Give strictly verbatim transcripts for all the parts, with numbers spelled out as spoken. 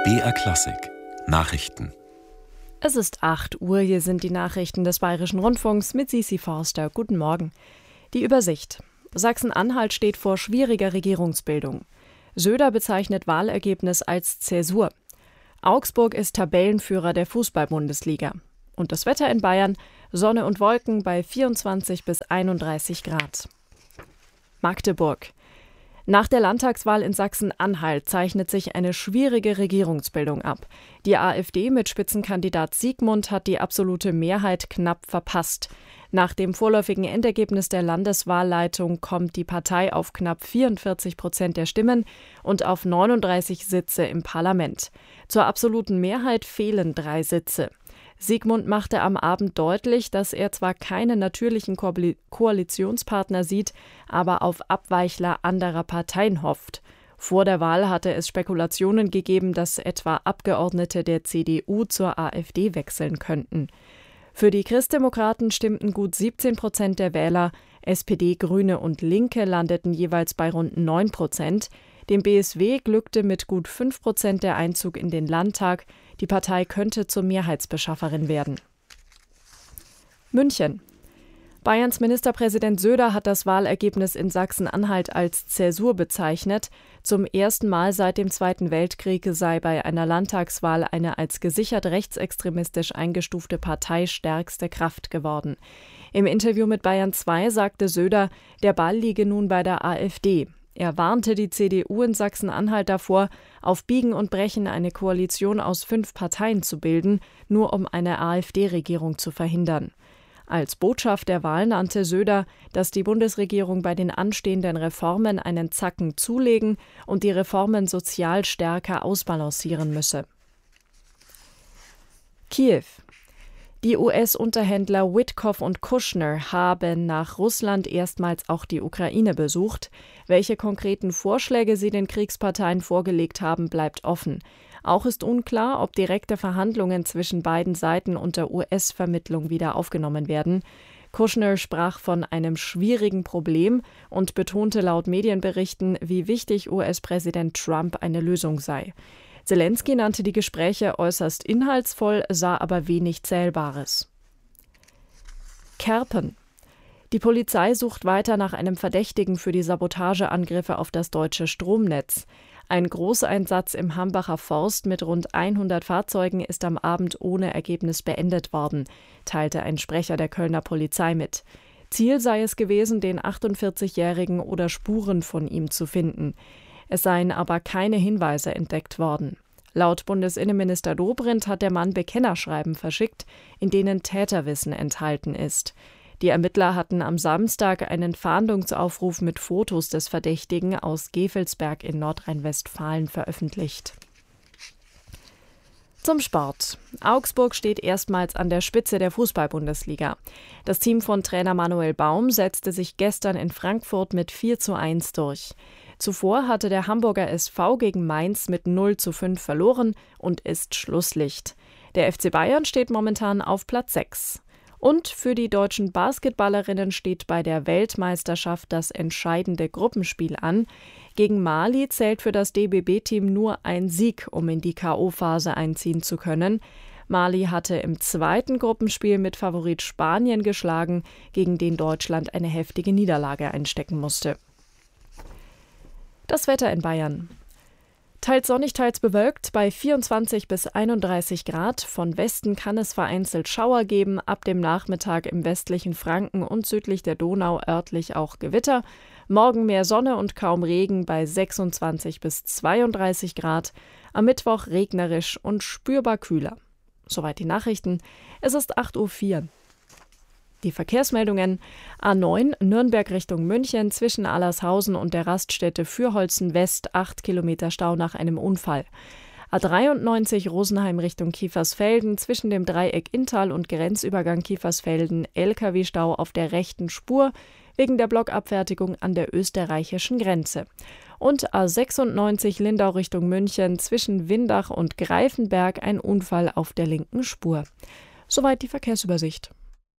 B R Klassik Nachrichten. Es ist acht Uhr, hier sind die Nachrichten des Bayerischen Rundfunks mit Sisi Forster. Guten Morgen. Die Übersicht. Sachsen-Anhalt steht vor schwieriger Regierungsbildung. Söder bezeichnet Wahlergebnis als Zäsur. Augsburg ist Tabellenführer der Fußball-Bundesliga. Und das Wetter in Bayern: Sonne und Wolken bei vierundzwanzig bis einunddreißig Grad. Magdeburg. Nach der Landtagswahl in Sachsen-Anhalt zeichnet sich eine schwierige Regierungsbildung ab. Die AfD mit Spitzenkandidat Siegmund hat die absolute Mehrheit knapp verpasst. Nach dem vorläufigen Endergebnis der Landeswahlleitung kommt die Partei auf knapp vierundvierzig Prozent der Stimmen und auf neununddreißig Sitze im Parlament. Zur absoluten Mehrheit fehlen drei Sitze. Siegmund machte am Abend deutlich, dass er zwar keine natürlichen Ko- Koalitionspartner sieht, aber auf Abweichler anderer Parteien hofft. Vor der Wahl hatte es Spekulationen gegeben, dass etwa Abgeordnete der C D U zur AfD wechseln könnten. Für die Christdemokraten stimmten gut siebzehn Prozent der Wähler, S P D, Grüne und Linke landeten jeweils bei rund neun Prozent. Dem B S W glückte mit gut fünf Prozent der Einzug in den Landtag. Die Partei könnte zur Mehrheitsbeschafferin werden. München. Bayerns Ministerpräsident Söder hat das Wahlergebnis in Sachsen-Anhalt als Zäsur bezeichnet. Zum ersten Mal seit dem Zweiten Weltkrieg sei bei einer Landtagswahl eine als gesichert rechtsextremistisch eingestufte Partei stärkste Kraft geworden. Im Interview mit Bayern zwei sagte Söder, der Ball liege nun bei der AfD. Er warnte die C D U in Sachsen-Anhalt davor, auf Biegen und Brechen eine Koalition aus fünf Parteien zu bilden, nur um eine AfD-Regierung zu verhindern. Als Botschaft der Wahl nannte Söder, dass die Bundesregierung bei den anstehenden Reformen einen Zacken zulegen und die Reformen sozial stärker ausbalancieren müsse. Kiew. Die U S-Unterhändler Witkoff und Kushner haben nach Russland erstmals auch die Ukraine besucht. Welche konkreten Vorschläge sie den Kriegsparteien vorgelegt haben, bleibt offen. Auch ist unklar, ob direkte Verhandlungen zwischen beiden Seiten unter U S-Vermittlung wieder aufgenommen werden. Kushner sprach von einem schwierigen Problem und betonte laut Medienberichten, wie wichtig U S-Präsident Trump eine Lösung sei. Zelensky nannte die Gespräche äußerst inhaltsvoll, sah aber wenig Zählbares. Kerpen. Die Polizei sucht weiter nach einem Verdächtigen für die Sabotageangriffe auf das deutsche Stromnetz. Ein Großeinsatz im Hambacher Forst mit rund hundert Fahrzeugen ist am Abend ohne Ergebnis beendet worden, teilte ein Sprecher der Kölner Polizei mit. Ziel sei es gewesen, den achtundvierzigjährigen oder Spuren von ihm zu finden. Es seien aber keine Hinweise entdeckt worden. Laut Bundesinnenminister Dobrindt hat der Mann Bekennerschreiben verschickt, in denen Täterwissen enthalten ist. Die Ermittler hatten am Samstag einen Fahndungsaufruf mit Fotos des Verdächtigen aus Gevelsberg in Nordrhein-Westfalen veröffentlicht. Zum Sport. Augsburg steht erstmals an der Spitze der Fußball-Bundesliga. Das Team von Trainer Manuel Baum setzte sich gestern in Frankfurt mit vier zu eins durch. Zuvor hatte der Hamburger S V gegen Mainz mit null zu fünf verloren und ist Schlusslicht. Der F C Bayern steht momentan auf Platz sechs. Und für die deutschen Basketballerinnen steht bei der Weltmeisterschaft das entscheidende Gruppenspiel an. Gegen Mali zählt für das D B B-Team nur ein Sieg, um in die K O-Phase einziehen zu können. Mali hatte im zweiten Gruppenspiel mit Favorit Spanien geschlagen, gegen den Deutschland eine heftige Niederlage einstecken musste. Das Wetter in Bayern. Teils sonnig, teils bewölkt bei vierundzwanzig bis einunddreißig Grad. Von Westen kann es vereinzelt Schauer geben, ab dem Nachmittag im westlichen Franken und südlich der Donau örtlich auch Gewitter. Morgen mehr Sonne und kaum Regen bei sechsundzwanzig bis zweiunddreißig Grad. Am Mittwoch regnerisch und spürbar kühler. Soweit die Nachrichten. Es ist acht Uhr vier. Die Verkehrsmeldungen: A neun Nürnberg Richtung München zwischen Allershausen und der Raststätte Fürholzen West acht Kilometer Stau nach einem Unfall. A dreiundneunzig Rosenheim Richtung Kiefersfelden zwischen dem Dreieck Inntal und Grenzübergang Kiefersfelden L K W-Stau auf der rechten Spur wegen der Blockabfertigung an der österreichischen Grenze. Und A sechsundneunzig Lindau Richtung München zwischen Windach und Greifenberg ein Unfall auf der linken Spur. Soweit die Verkehrsübersicht.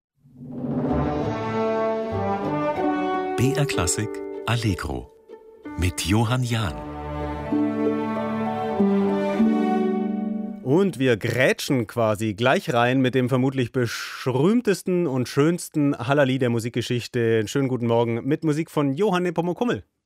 B R Klassik Allegro mit Johann Jahn. Und wir grätschen quasi gleich rein mit dem vermutlich berühmtesten und schönsten Hallali der Musikgeschichte. Schönen guten Morgen mit Musik von Johann Nepomuk Hummel.